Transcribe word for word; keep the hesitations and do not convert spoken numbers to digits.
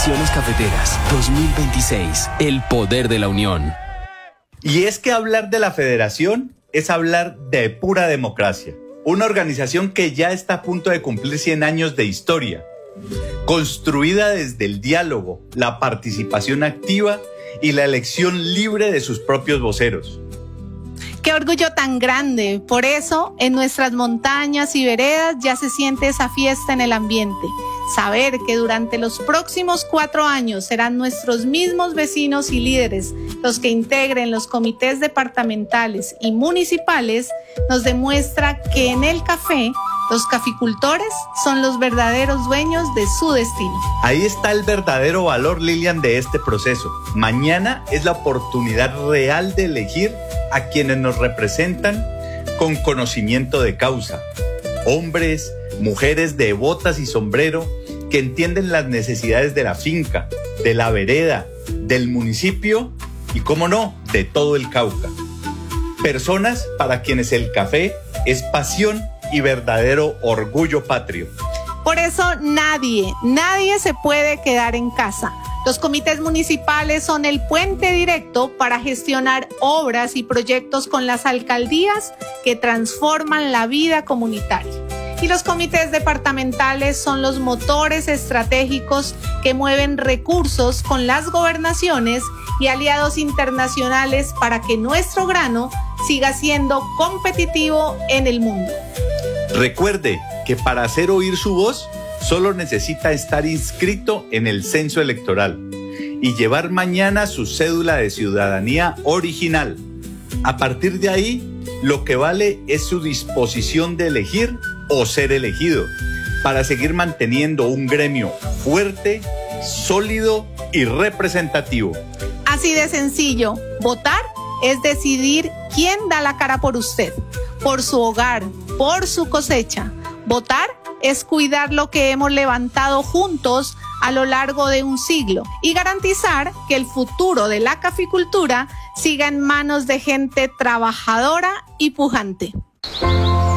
Elecciones Cafeteras dos mil veintiséis. El poder de la unión. Y es que hablar de la federación es hablar de pura democracia. Una organización que ya está a punto de cumplir cien años de historia. Construida desde el diálogo, la participación activa y la elección libre de sus propios voceros. ¡Qué orgullo tan grande! Por eso, en nuestras montañas y veredas ya se siente esa fiesta en el ambiente. Saber que durante los próximos cuatro años serán nuestros mismos vecinos y líderes los que integren los comités departamentales y municipales nos demuestra que en el café los caficultores son los verdaderos dueños de su destino. Ahí está el verdadero valor, Lilian, de este proceso. Mañana es la oportunidad real de elegir a quienes nos representan con conocimiento de causa. Hombres, mujeres de botas y sombrero que entienden las necesidades de la finca, de la vereda, del municipio y, cómo no, de todo el Cauca. Personas para quienes el café es pasión y verdadero orgullo patrio. Por eso nadie, nadie se puede quedar en casa. Los comités municipales son el puente directo para gestionar obras y proyectos con las alcaldías que transforman la vida comunitaria. Y los comités departamentales son los motores estratégicos que mueven recursos con las gobernaciones y aliados internacionales para que nuestro grano siga siendo competitivo en el mundo. Recuerde que para hacer oír su voz, solo necesita estar inscrito en el censo electoral y llevar mañana su cédula de ciudadanía original. A partir de ahí, lo que vale es su disposición de elegir o ser elegido, para seguir manteniendo un gremio fuerte, sólido y representativo. Así de sencillo, votar es decidir quién da la cara por usted, por su hogar, por su cosecha. Votar es cuidar lo que hemos levantado juntos a lo largo de un siglo y garantizar que el futuro de la caficultura siga en manos de gente trabajadora y pujante.